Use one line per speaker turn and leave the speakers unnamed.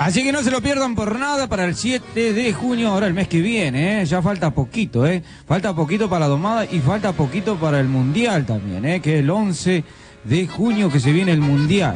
Así que no se lo pierdan por nada para el 7 de junio, ahora el mes que viene, ¿eh? Ya falta poquito, falta poquito para la domada y falta poquito para el mundial también, que es el 11 de junio que se viene el mundial.